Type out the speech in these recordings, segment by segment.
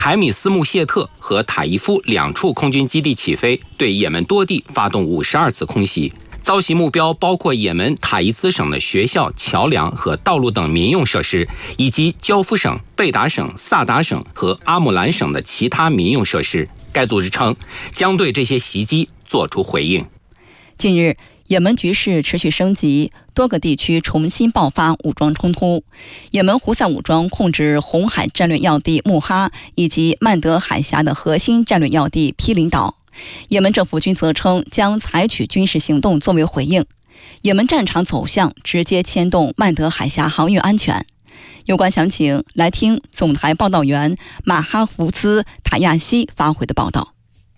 海米斯穆谢特和塔伊夫两处空军基地起飞，对也门多地发动52次空袭。遭袭目标包括也门塔伊兹省的学校、桥梁和道路等民用设施，以及焦夫省、贝达省、萨达省和阿姆兰省的其他民用设施。该组织称，将对这些袭击作出回应。 近日，也门局势持续升级，多个地区重新爆发武装冲突。也门胡塞武装控制红海战略要地穆哈以及曼德海峡的核心战略要地毗邻岛。也门政府军则称将采取军事行动作为回应。也门战场走向直接牵动曼德海峡航运安全。有关详情，来听总台报道员马哈福兹塔亚西发回的报道。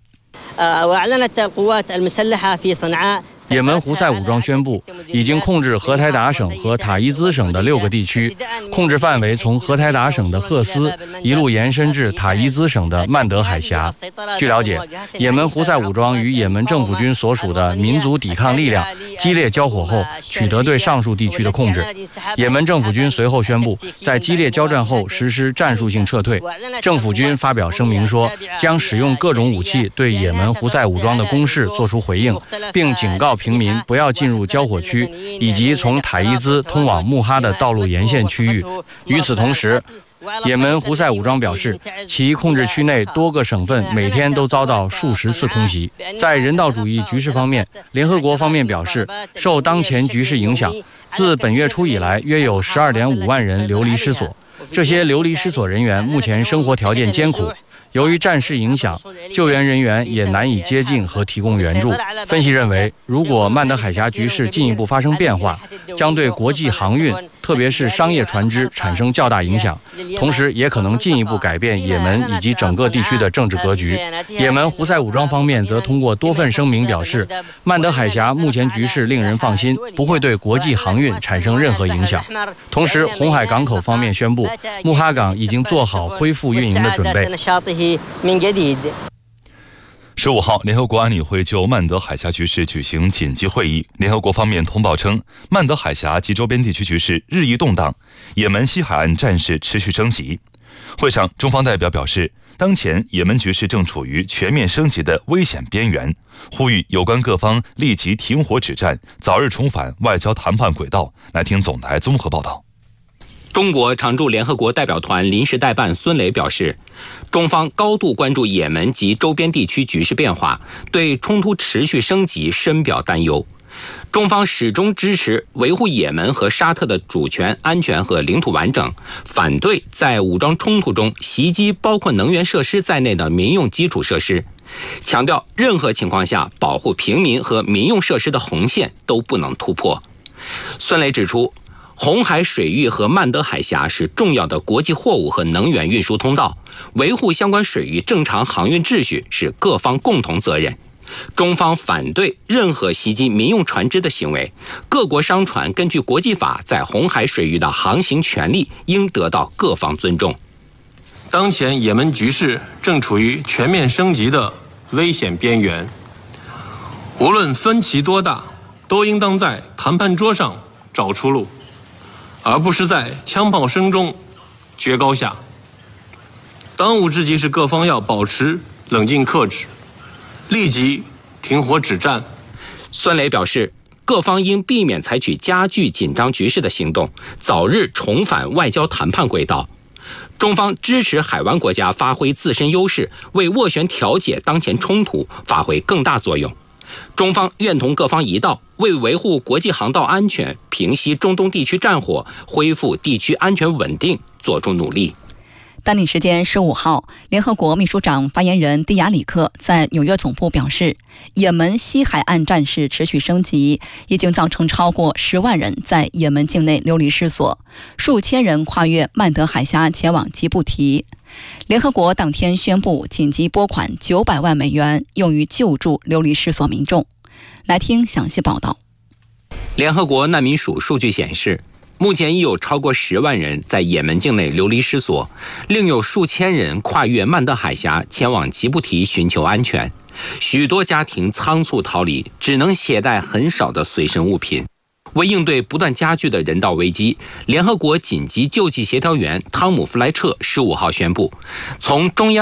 也门胡塞武装宣布，已经控制荷台达省和塔伊兹省的6个地区，控制范围从荷台达省的赫斯一路延伸至塔伊兹省的曼德海峡。据了解，也门胡塞武装与也门政府军所属的民族抵抗力量激烈交火后，取得对上述地区的控制。也门政府军随后宣布，在激烈交战后实施战术性撤退。政府军发表声明说，将使用各种武器对也门胡塞武装的攻势作出回应，并警告平民不要进入交火区以及从塔伊兹通往穆哈的道路沿线区域。与此同时，也门胡塞武装表示，其控制区内多个省份每天都遭到数十次空袭。在人道主义局势方面，联合国方面表示，受当前局势影响，自本月初以来，约有12.5万人流离失所。这些流离失所人员目前生活条件艰苦。由于战事影响，救援人员也难以接近和提供援助。分析认为，如果曼德海峡局势进一步发生变化，将对国际航运，特别是商业船只产生较大影响，同时也可能进一步改变也门以及整个地区的政治格局。也门胡塞武装方面则通过多份声明表示，曼德海峡目前局势令人放心，不会对国际航运产生任何影响。同时，红海港口方面宣布，穆哈港已经做好恢复运营的准备。 15号，联合国安理会就曼德海峡局势举行紧急会议。联合国方面通报称，曼德海峡及周边地区局势日益动荡，也门西海岸战事持续升级。会上，中方代表表示，当前也门局势正处于全面升级的危险边缘，呼吁有关各方立即停火止战，早日重返外交谈判轨道。来听总台综合报道。 中国常驻联合国代表团临时代办孙磊表示，中方高度关注也门及周边地区局势变化，对冲突持续升级深表担忧。中方始终支持维护也门和沙特的主权、安全和领土完整，反对在武装冲突中袭击包括能源设施在内的民用基础设施，强调任何情况下保护平民和民用设施的红线都不能突破。孙磊指出，红海水域和曼德海峡是重要的国际货物和能源运输通道，维护相关水域正常航运秩序是各方共同责任。中方反对任何袭击民用船只的行为，各国商船根据国际法在红海水域的航行权利应得到各方尊重。 当前也门局势正处于全面升级的危险边缘，无论分歧多大，都应当在谈判桌上找出路，而不是在枪炮声中决高下。当务之急是各方要保持冷静克制，立即停火止战。 孙磊表示，各方应避免采取加剧紧张局势的行动，早日重返外交谈判轨道。中方支持海湾国家发挥自身优势，为斡旋调解当前冲突发挥更大作用。中方愿同各方一道，为维护国际航道安全、平息中东地区战火、恢复地区安全稳定做出努力。 当地时间15号，联合国秘书长发言人蒂亚里克在纽约总部表示，也门西海岸战事持续升级，已经造成超过10万人在也门境内流离失所，数千人跨越曼德海峡前往吉布提。联合国当天宣布紧急拨款900万美元，用于救助流离失所民众。来听详细报道。 联合国难民署数据显示，目前已有超过10万人在也门境内流离失所，另有数千人跨越曼德海峡前往吉布提寻求安全。许多家庭仓促逃离，只能携带很少的随身物品。 为应对不断加剧的人道危机，联合国紧急救济协调员汤姆·弗莱彻15号宣布，从中央